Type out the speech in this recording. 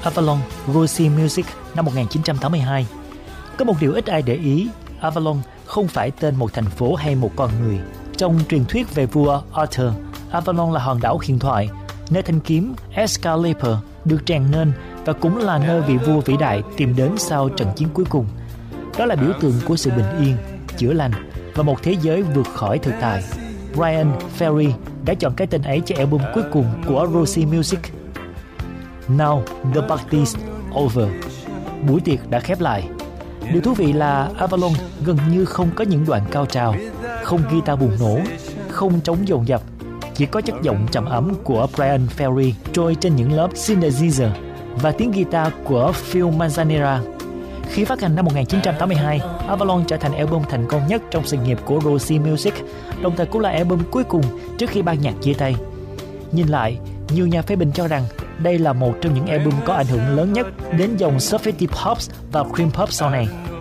Avalon Roxy Music năm 1982. Có một điều ít ai để ý, Avalon không phải tên một thành phố hay một con người. Trong truyền thuyết về vua Arthur, Avalon là hòn đảo huyền thoại, nơi thanh kiếm Excalibur được tràn nên và cũng là nơi vị vua vĩ đại tìm đến sau trận chiến cuối cùng. Đó là biểu tượng của sự bình yên, chữa lành và một thế giới vượt khỏi thực tại. Bryan Ferry đã chọn cái tên ấy cho album cuối cùng của Roxy Music. Now the party's over. Buổi tiệc đã khép lại. Điều thú vị là Avalon gần như không có những đoạn cao trào, không guitar bùng nổ, không trống dồn dập, chỉ có chất giọng trầm ấm của Bryan Ferry trôi trên những lớp synthesizer và tiếng guitar của Phil Manzanera. Khi phát hành năm 1982, Avalon trở thành album thành công nhất trong sự nghiệp của Roxy Music, đồng thời cũng là album cuối cùng trước khi ban nhạc chia tay. Nhìn lại, nhiều nhà phê bình cho rằng đây là một trong những album có ảnh hưởng lớn nhất đến dòng Sophisti Pop và Cream Pop sau này.